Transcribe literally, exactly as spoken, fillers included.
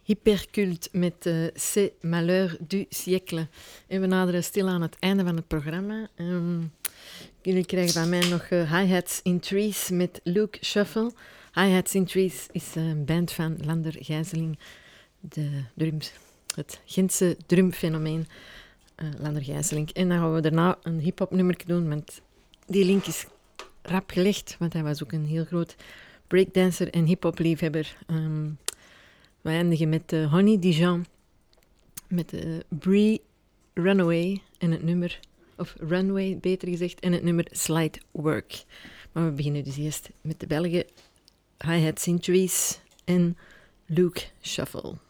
Hypercult met uh, C'est Malheur du siècle. En we naderen stilaan het einde van het programma. Um, jullie krijgen van mij nog uh, Hi-Hats in Trees met Luke Shuffle. Hi-Hats in Trees is een band van Lander Gijzeling, de drums, het Gentse drumfenomeen uh, Lander Gijzeling. En dan gaan we daarna een hip-hop nummer doen, want die link is rap gelegd, want hij was ook een heel groot breakdancer en hip-hop liefhebber. Um, We eindigen met uh, Honey Dijon, met uh, Bree Runaway en het nummer, of Runway beter gezegd, en het nummer Slight Work. Maar we beginnen dus eerst met de Belgen Hi-Hat Centuries en Luke Shuffle.